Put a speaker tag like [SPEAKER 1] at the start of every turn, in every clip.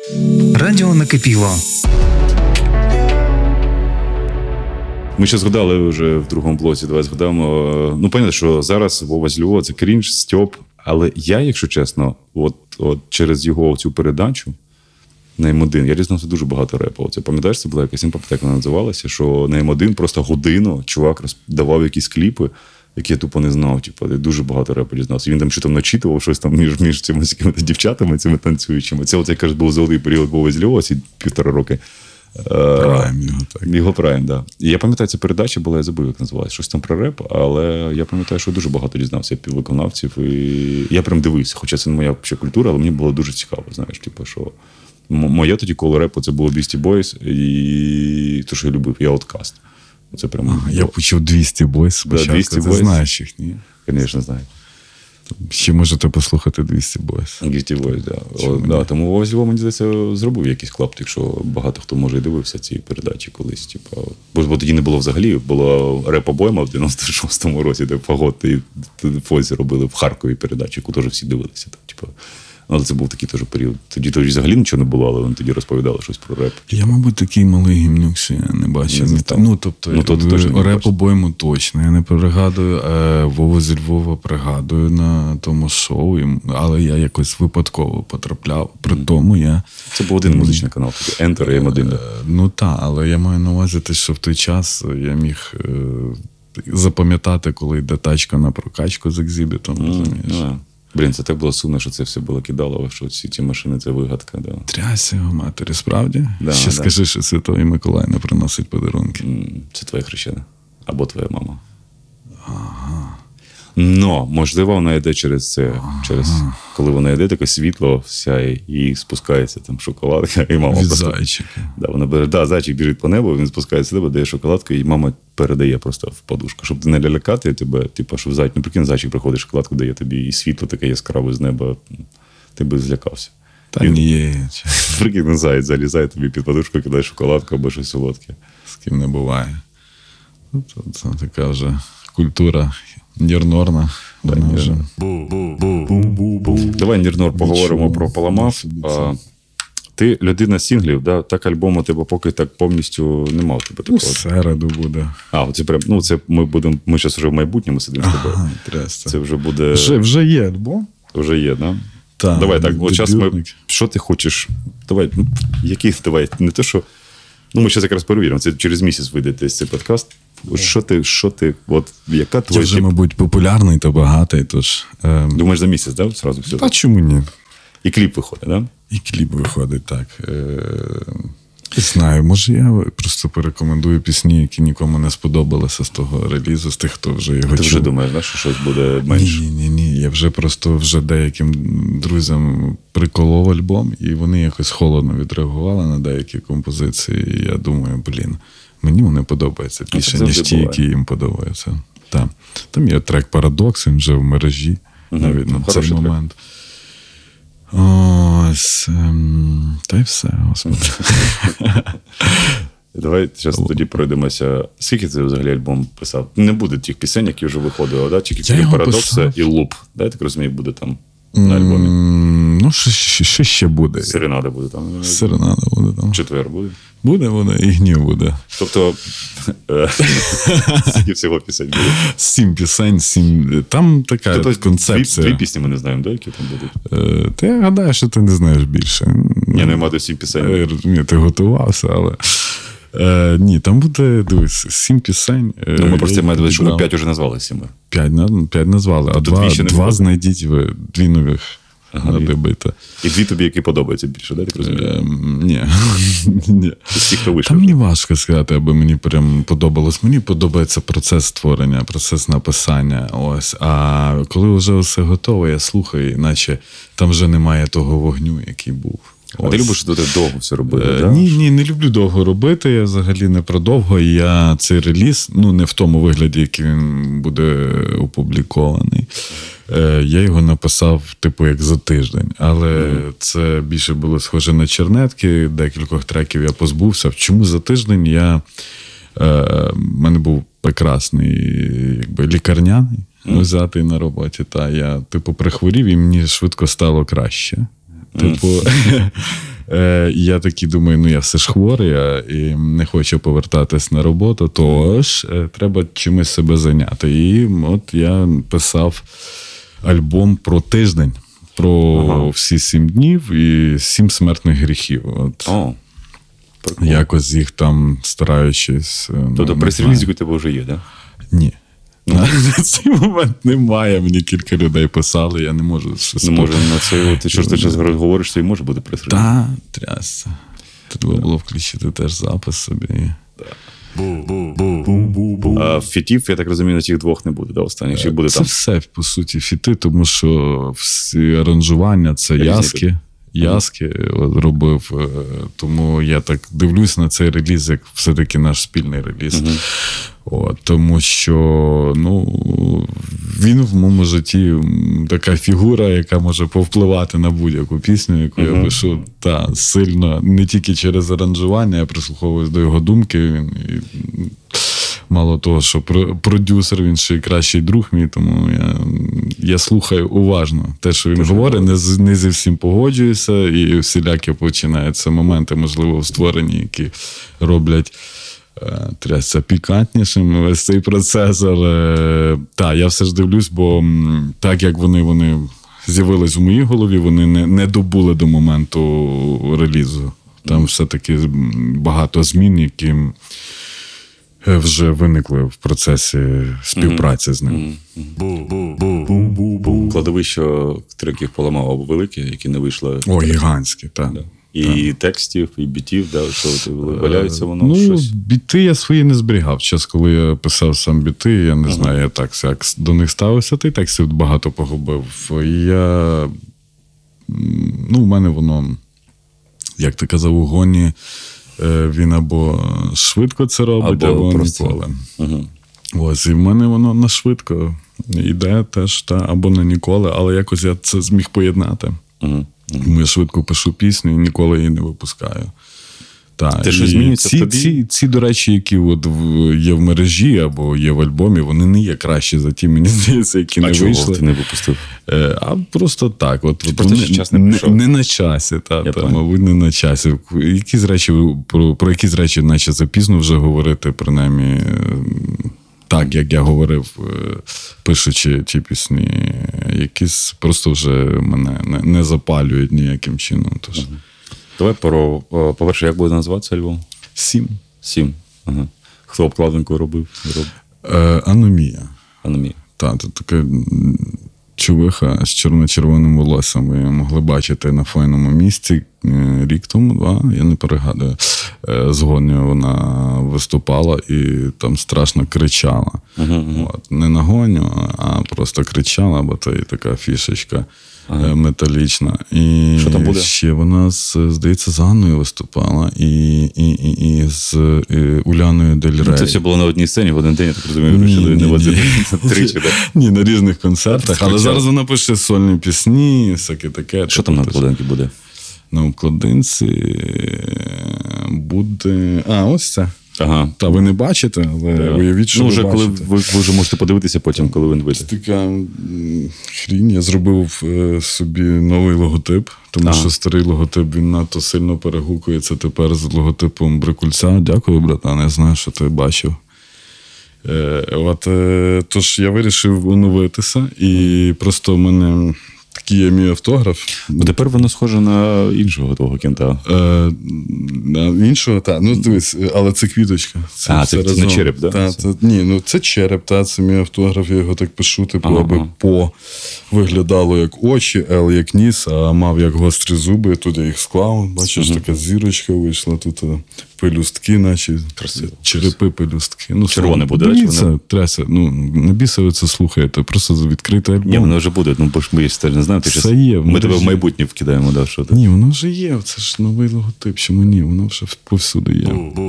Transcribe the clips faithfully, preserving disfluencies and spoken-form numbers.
[SPEAKER 1] Радіо накипіло.
[SPEAKER 2] Ми ще згадали вже в другому блоці, давай згадаємо. Ну, понятно, що зараз Вова з Львова – це крінж, стьоп. Але я, якщо чесно, от, от через його цю передачу на М один, я дізнався дуже багато репу. Це, пам'ятаєш, це була якась імпактека називалася, що на М один просто годину чувак давав якісь кліпи, які я тупо не знав. Типу, я дуже багато репу дізнався. Він там що там начитував щось там між, між цими дівчатами, цими танцюючими. Це, от, я кажу, був золотий період Вови з Львова, ці півтора роки.
[SPEAKER 3] Прайм його, так.
[SPEAKER 2] Його прайм, так. Да. І я пам'ятаю, ця передача була, я забув, як називалася, щось там про реп, але я пам'ятаю, що дуже багато дізнався виконавців. І я прям дивився, хоча це не моя ще культура, але мені було дуже цікаво, знаєш, типу, що моє тоді коло репу це було Beastie Boys, і те, що я любив, я Outkast. Це прям...
[SPEAKER 3] Ага, я почув двісті Boys спочатку,
[SPEAKER 2] да, двісті
[SPEAKER 3] ти
[SPEAKER 2] Boys.
[SPEAKER 3] Знаєш їх, ні?
[SPEAKER 2] Звісно, знаю.
[SPEAKER 3] Ще можете послухати двісті Boys.
[SPEAKER 2] двісті Boys, да. О, да. Тому Вова з Львова, мені здається, зробив якийсь клаптик, якщо багато хто, може, і дивився ці передачі колись. Типу. Бо, бо тоді не було взагалі, була реп-обойма в дев'яносто шостому році, де Фагот і Фозі робили в Харкові передачу, яку теж всі дивилися. Типу. Але це був такий теж період. Тоді тоді взагалі нічого не було, але вони тоді розповідали щось про реп.
[SPEAKER 3] Я, мабуть, такий малий гімнюк, що я не бачив.
[SPEAKER 2] Не
[SPEAKER 3] ну, тобто,
[SPEAKER 2] ну, то,
[SPEAKER 3] реп обойму точно. Я не пригадую, е, Вову зі Львова пригадую на тому шоу, але я якось випадково потрапляв. При тому я...
[SPEAKER 2] Це був один музичний канал, тоді Enter і М один.
[SPEAKER 3] Е, ну так, але я маю на увазі, що в той час я міг е, запам'ятати, коли йде тачка на прокачку з екзибітом, mm, розумієш?
[SPEAKER 2] Yeah. Блін, це так було сумно, що це все було кидало, що всі ці машини – це вигадка. Да.
[SPEAKER 3] Трясся його матері, справді?
[SPEAKER 2] Да,
[SPEAKER 3] Ще
[SPEAKER 2] да.
[SPEAKER 3] скажи, що Святий Миколай не приносить подарунки.
[SPEAKER 2] Це твоя хрещена. Або твоя мама.
[SPEAKER 3] Ага.
[SPEAKER 2] Но, можливо, вона йде через це. Ага. Через, коли вона йде, таке світло сяє, і спускається там шоколадка, і мама
[SPEAKER 3] Від
[SPEAKER 2] просто...
[SPEAKER 3] зайчика.
[SPEAKER 2] Да, вона бере, да, зайчик біжить по небу, він спускається до тебе, дає шоколадку, і мама передає просто в подушку. Щоб не лякати тебе, типу, що зайчик, ну прикинь, зайчик приходить, шоколадку дає тобі, і світло таке яскраве з неба, ти би злякався.
[SPEAKER 3] Та ні.
[SPEAKER 2] Прикинь, заяць залізає тобі під подушку, кидає шоколадку або щось солодке.
[SPEAKER 3] З ким не буває. Це, це така вже культура нірнорна. Вона вже...
[SPEAKER 2] Давай, Нірнор, поговоримо про Паламав. А, ти людина сінглів, да? Так альбому тебе поки так повністю не мав тебе такого.
[SPEAKER 3] Ну, середу буде.
[SPEAKER 2] А, це прям, ну це ми будемо, ми зараз вже в майбутньому сидимо з тобою.
[SPEAKER 3] Ага, трясся.
[SPEAKER 2] Це вже буде...
[SPEAKER 3] Вже, вже є альбом.
[SPEAKER 2] Вже є, да?
[SPEAKER 3] Так.
[SPEAKER 2] Давай так, от час ми...
[SPEAKER 3] Дебютник.
[SPEAKER 2] Що ти хочеш? Давай, ну, який, давай, не те, що... Ну, ми зараз якраз перевіримо, це через місяць вийде десь цей подкаст. От що ти, що ти, от яка твоя...
[SPEAKER 3] Я вже,
[SPEAKER 2] тип...
[SPEAKER 3] мабуть, популярний та багатий, тож... Ем...
[SPEAKER 2] Думаєш, за місяць, да? Сразу все.
[SPEAKER 3] Та чому ні?
[SPEAKER 2] І кліп виходить, да?
[SPEAKER 3] І кліп виходить, так. Е... Не знаю, може я просто порекомендую пісні, які нікому не сподобалися з того релізу, з тих, хто вже його
[SPEAKER 2] Ти
[SPEAKER 3] чув.
[SPEAKER 2] вже думаєш, да, що щось буде менше?
[SPEAKER 3] Ні, ні, ні. Я вже просто вже деяким друзям приколов альбом, і вони якось холодно відреагували на деякі композиції. І я думаю, блін, мені вони подобаються більше, ніж ті, які їм подобаються. Так. Там є трек «Парадокс», він вже в мережі, угу. навіть на
[SPEAKER 2] Хороший
[SPEAKER 3] цей
[SPEAKER 2] трек.
[SPEAKER 3] момент. Ось, ем, та й все, господи.
[SPEAKER 2] Давай зараз тоді пройдемося. Скільки ти взагалі альбом писав? Не буде тих пісень, які вже виходили, да? Тільки
[SPEAKER 3] Я його
[SPEAKER 2] «Парадокса»
[SPEAKER 3] писав.
[SPEAKER 2] і «Луп». Да, я так розумію, буде там на альбомі.
[SPEAKER 3] М, Ну, що, що, що ще буде?
[SPEAKER 2] «Серенада» буде там.
[SPEAKER 3] Серенада буде там.
[SPEAKER 2] «Четвер» буде.
[SPEAKER 3] Буде, буде, і «Гнів» буде.
[SPEAKER 2] Тобто, е, скільки всього пісень буде?
[SPEAKER 3] Сім пісень, сім... Там така
[SPEAKER 2] Тобто,
[SPEAKER 3] концепція.
[SPEAKER 2] Дві, дві пісні ми не знаємо, да, які там будуть?
[SPEAKER 3] Е, Та я гадаю, що ти не знаєш більше.
[SPEAKER 2] Ні, нема до сім пісень.
[SPEAKER 3] Я розумію, ти готувався, але... Е, ні, там буде, дивись, сім пісень. Е,
[SPEAKER 2] Ну, ми просто маємо думати, що ми
[SPEAKER 3] брав-
[SPEAKER 2] п'ять вже назвали сіми.
[SPEAKER 3] П'ять, на- п'ять назвали, а
[SPEAKER 2] Тобто
[SPEAKER 3] два,
[SPEAKER 2] дві ще не
[SPEAKER 3] два
[SPEAKER 2] було?
[SPEAKER 3] знайдіть ви, дві нових
[SPEAKER 2] Ага,
[SPEAKER 3] надо бити.
[SPEAKER 2] І дві тобі, які подобаються більше, да, я так розумію?
[SPEAKER 3] Е, ні. ні.
[SPEAKER 2] З тих, хто
[SPEAKER 3] Та
[SPEAKER 2] вийшов.
[SPEAKER 3] мені важко сказати, аби мені прям подобалось. Мені подобається процес створення, процес написання. Ось. А коли вже все готово, я слухаю, наче там вже немає того вогню, який був.
[SPEAKER 2] А ти любиш тут довго все робити,
[SPEAKER 3] Е,
[SPEAKER 2] да?
[SPEAKER 3] Ні, ні, не люблю довго робити, я взагалі не про довго. Я цей реліз, ну не в тому вигляді, який він буде опублікований, е, я його написав, типу, як за тиждень. Але mm. це більше було схоже на чернетки, декількох треків я позбувся. Чому за тиждень? Я, е, в мене був прекрасний якби, лікарняний, mm. взятий на роботі. Та я, типу, прихворів і мені швидко стало краще. Типу, Е, і я такий думаю, ну я все ж хворий, а, і не хочу повертатись на роботу, тож е, треба чимось себе зайняти. І от я писав альбом про тиждень, про ага. всі сім днів і сім смертних гріхів. От.
[SPEAKER 2] О,
[SPEAKER 3] якось їх там стараючись...
[SPEAKER 2] Тобто прес-релізик у тебе вже є, так? Да?
[SPEAKER 3] Ні. На цей момент немає, мені кілька людей писали, я не можу щось...
[SPEAKER 2] Не може на це, ти що ж ти зараз говориш, що і може бути прес-реліз?
[SPEAKER 3] Так, трясся. Треба було включити теж запис собі.
[SPEAKER 2] А фітів, я так розумію, на цих двох не буде, да, останніх? Чи буде
[SPEAKER 3] це
[SPEAKER 2] там?
[SPEAKER 3] все, по суті, фіти, тому що всі аранжування, це
[SPEAKER 2] Різні
[SPEAKER 3] яски.
[SPEAKER 2] тут.
[SPEAKER 3] Яски mm-hmm. робив, тому я так дивлюсь на цей реліз, як все-таки наш спільний реліз. Mm-hmm. От, тому що ну, він в моєму житті така фігура, яка може повпливати на будь-яку пісню, яку mm-hmm. я пишу та, сильно, не тільки через аранжування, я прислуховуюсь до його думки. Він, і, мало того, що продюсер, він ще й кращий друг мій, тому я, я слухаю уважно те, що він Дуже говорить, не, не зі всім погоджуюся, і всілякі починаються моменти, можливо, в створенні, які роблять трясся пікантнішим весь цей процес, але так, я все ж дивлюсь, бо так, як вони, вони з'явились в моїй голові, вони не, не добули до моменту релізу. Там все-таки багато змін, які вже виникли в процесі співпраці mm-hmm. з ним.
[SPEAKER 2] Mm-hmm. Кладовище треків поламав або великі, які не вийшли.
[SPEAKER 3] О, гігантські, так.
[SPEAKER 2] Да. І так. Текстів, і бітів, да, що валяється воно
[SPEAKER 3] ну,
[SPEAKER 2] щось?
[SPEAKER 3] Біти я свої не зберігав. Час, коли я писав сам біти, я не ага. знаю, я так як до них ставився, ти текстів багато погубив. Я, ну, в мене воно, як ти казав, у гоні, він або швидко це робить, або, або ніколи. Угу. Ось, і в мене воно на швидко йде теж, та, або на ніколи, але якось я це зміг поєднати. Угу. Mm-hmm. Я швидко пишу пісню і ніколи її не випускаю. Так.
[SPEAKER 2] Те, що змінюється
[SPEAKER 3] ці,
[SPEAKER 2] в тобі?
[SPEAKER 3] Ці, ці, до речі, які от є в мережі або є в альбомі, вони не є кращі за ті, мені здається, які
[SPEAKER 2] а
[SPEAKER 3] не
[SPEAKER 2] чого
[SPEAKER 3] вийшли.
[SPEAKER 2] ти не випустив?
[SPEAKER 3] А просто так. От, от,
[SPEAKER 2] просто
[SPEAKER 3] не,
[SPEAKER 2] час не
[SPEAKER 3] прийшов? Не, не на часі, та, та, мабуть, не на часі. Якісь речі, про, про якісь речі наче запізно вже говорити, принаймні, так, як я говорив, пишучи ті пісні, якісь просто вже мене не, не запалюють ніяким чином. Тож.
[SPEAKER 2] Ага. Давай про, по-перше, як буде називатися альбом?
[SPEAKER 3] Сім.
[SPEAKER 2] Сім. Ага. Хто обкладинку робив? Роб...
[SPEAKER 3] Е, Аномія.
[SPEAKER 2] Аномія.
[SPEAKER 3] Так, це така чувиха з чорно-червоним волоссям. Ви могли бачити на файному місці рік тому, два, я не перегадую. З Гонею вона виступала і там страшно кричала. Uh-huh. От. Не на Гоню, а просто кричала, бо то і така фішечка uh-huh. металічна. І
[SPEAKER 2] що там буде?
[SPEAKER 3] Ще вона, здається, з Ганною виступала і, і, і, і з і Уляною Дель Рей.
[SPEAKER 2] Це все було на одній сцені в один день, я так розумію, вирішили не возити тричі.
[SPEAKER 3] Ні, на різних концертах, але зараз вона пише сольні пісні, всяке таке.
[SPEAKER 2] Що там на обкладинці буде?
[SPEAKER 3] На обкладинці буде... А, ось це.
[SPEAKER 2] Ага.
[SPEAKER 3] Та ви не бачите, але да. Уявіть, що ну,
[SPEAKER 2] вже
[SPEAKER 3] ви
[SPEAKER 2] коли
[SPEAKER 3] бачите.
[SPEAKER 2] Ви, ви вже можете подивитися потім, коли він вийде.
[SPEAKER 3] Це така хрінь. Я зробив собі новий логотип, тому ага. що старий логотип, він надто сильно перегукується тепер з логотипом Брикульця. Дякую, братан, я знаю, що ти бачив. Е, от, е, тож я вирішив оновитися, і просто в мене... Такий є мій автограф.
[SPEAKER 2] Бо тепер воно схоже на іншого твого кента.
[SPEAKER 3] Е, на іншого, так. Ну, дивись, але це квіточка. Це
[SPEAKER 2] а, це, це не череп, так?
[SPEAKER 3] Да? Це, ні, ну це череп, та, це мій автограф, я його так пишу, типу, ага. аби по виглядало як очі, Л як ніс, а мав як гострі зуби, тут я їх склав. Бачиш, угу. така зірочка вийшла, тут пелюстки, наче
[SPEAKER 2] красиво.
[SPEAKER 3] Черепи, пелюстки. Ну,
[SPEAKER 2] червоне буде,
[SPEAKER 3] речі? Це трясся. Ну, на біса ви це слухаєте, просто відкритий альбом.
[SPEAKER 2] Ні, воно вже буде, ну, бо ж ми ж не знаємо. Ти
[SPEAKER 3] все є.
[SPEAKER 2] Ми тебе в майбутнє вкидаємо, да, що ти?
[SPEAKER 3] Ні, воно вже є, це ж новий логотип, чому ні, воно вже повсюди є.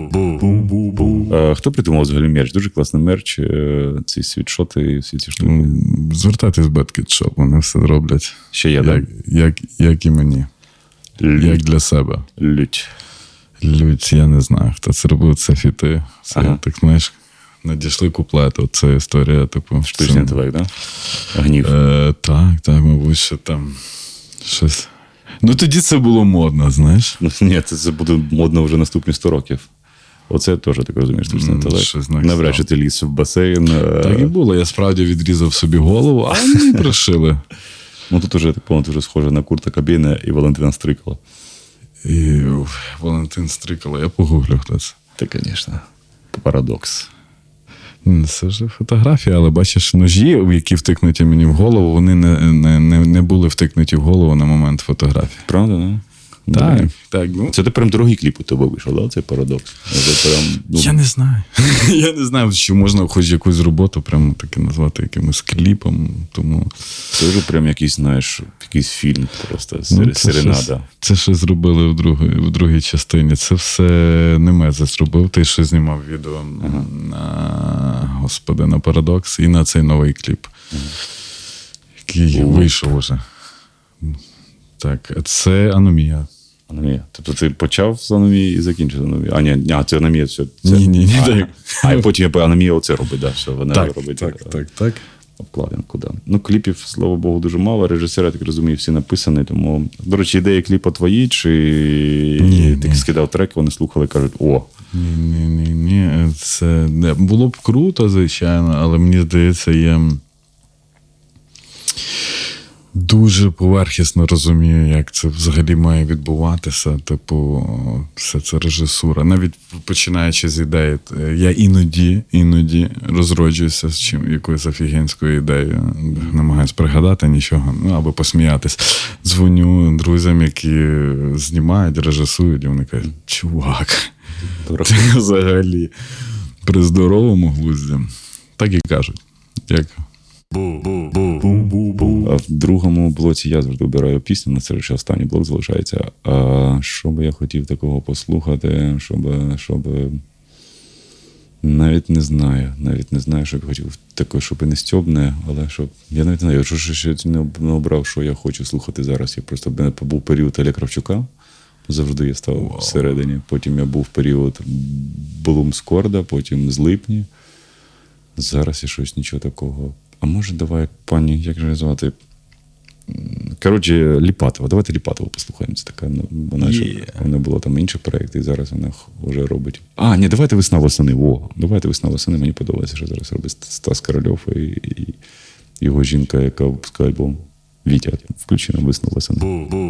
[SPEAKER 2] А, хто придумав взагалі мерч? Дуже класний мерч, ці світшоти і всі ці штуки.
[SPEAKER 3] Звертайтесь в Bad Kid Shop, вони все роблять.
[SPEAKER 2] Ще є,
[SPEAKER 3] як,
[SPEAKER 2] так?
[SPEAKER 3] Як, як і мені. Лють. Як для себе.
[SPEAKER 2] Лють.
[SPEAKER 3] Лють, я не знаю, хто це робив, це фіти. Це, ага. так, знаєш, надійшли куплети, це історія, типу.
[SPEAKER 2] Штучний інтелект, так? Да? Гнів.
[SPEAKER 3] Е, так, так, мабуть, що там щось Ну тоді це було модно, знаєш.
[SPEAKER 2] Ну, ні, це, це буде модно вже наступні сто років. Оце теж, так розумієш, штучний інтелект.
[SPEAKER 3] Щось знак
[SPEAKER 2] Навряд чи
[SPEAKER 3] став.
[SPEAKER 2] ти ліз в басейн. е,
[SPEAKER 3] Так і було. Я справді відрізав собі голову, а мені пришили.
[SPEAKER 2] Ну тут уже, так помню, вже схоже на Курта Кобейна і Валентина Стрикала.
[SPEAKER 3] І уф, Валентин Стрикало, я погуглю, хто це.
[SPEAKER 2] Це, звісно, парадокс.
[SPEAKER 3] М, Це ж фотографія, але бачиш, ножі, які втикнуті мені в голову, вони не, не, не, не були втикнуті в голову на момент фотографії.
[SPEAKER 2] Правда, не?
[SPEAKER 3] Так,
[SPEAKER 2] Блін.
[SPEAKER 3] так. Ну,
[SPEAKER 2] Це ти прям дорогий кліп у тебе вийшов, да? Цей парадокс. Це прям, ну,
[SPEAKER 3] я не знаю. Я не знаю, чи можна хоч якусь роботу прямо таки назвати якимось кліпом. Тому
[SPEAKER 2] Це вже прям якийсь, знаєш, якийсь фільм просто,
[SPEAKER 3] ну,
[SPEAKER 2] сер-
[SPEAKER 3] це, щось,
[SPEAKER 2] серенада.
[SPEAKER 3] це ще зробили в другій, в другій частині. Це все Немеза зробив. Ти що знімав відео
[SPEAKER 2] Ага.
[SPEAKER 3] на, господи, на Парадокс і на цей новий кліп, який
[SPEAKER 2] О.
[SPEAKER 3] вийшов уже. Так, це Аномія.
[SPEAKER 2] Аномія. Тобто ти почав з аномії і закінчив з аномією. А, ні, а це аномія, все. Це...
[SPEAKER 3] Ні, ні, ні,
[SPEAKER 2] а,
[SPEAKER 3] так.
[SPEAKER 2] А, і потім аномія оце робить, да, все, вона
[SPEAKER 3] Так,
[SPEAKER 2] робить.
[SPEAKER 3] так,
[SPEAKER 2] е,
[SPEAKER 3] так, так.
[SPEAKER 2] Обкладинку, да. Ну, кліпів, слава Богу, дуже мало. Режисери, я так розумію, всі написані. Тому, до речі, ідеї кліпа твої, чи
[SPEAKER 3] Ні,
[SPEAKER 2] ти
[SPEAKER 3] ні.
[SPEAKER 2] скидав трек, вони слухали, кажуть, о,
[SPEAKER 3] Ні, ні, ні, ні. Це не було б круто, звичайно, але мені здається, я дуже поверхісно розумію, як це взагалі має відбуватися. Типу, все це режисура. Навіть починаючи з ідеї, я іноді, іноді розроджуюся з чим якоюсь офігенською ідеєю. Намагаюсь пригадати нічого, ну або посміятись. Дзвоню друзям, які знімають, режисують, і вони кажуть, чувак. Ти взагалі при здоровому глузді. Так і кажуть. Як?
[SPEAKER 2] А в другому блоці я завжди обираю пісню, на це ще останній блок залишається. А що би я хотів такого послухати, щоб, щоб... Навіть не знаю. Навіть не знаю, що б хотів такого, щоб і не стьобне, але щоб... Я навіть не знаю, що ще не обрав, що я хочу слухати зараз. Я просто був період Оля Кравчука. Завжди я став wow. всередині. Потім я був період Блумскорда, потім з Липні. Зараз я щось нічого такого. А може, давай, пані, як же звати? Коротше, Ліпатова. Давайте Ліпатову послухаємо. Це така, ну, вона,
[SPEAKER 3] Yeah.
[SPEAKER 2] ще, вона була там інші проєкти, і зараз вона вже робить. А, ні, давайте «Весна восени». О, давайте «Весна восени». Мені подобається, що зараз робить Стас Корольов і, і його жінка, яка випускає альбом. Вітя, включи нам «Весну восени».